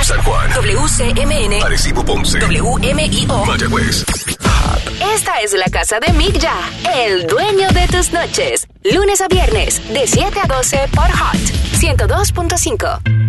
San Juan, WCMN, Arecibo, Ponce, WMIO, Mayagüez. Esta es la casa de Mick Ya, el dueño de tus noches. Lunes a viernes, de 7 a 12 por Hot 102.5.